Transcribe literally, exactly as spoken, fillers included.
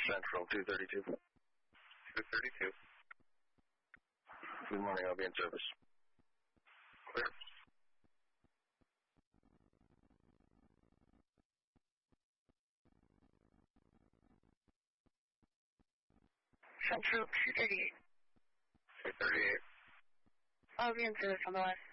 Central, two thirty-two. two thirty-two. Good morning, I'll be in service. Clear. Central, two thirty-eight. two thirty-eight. I'll be in service on the west.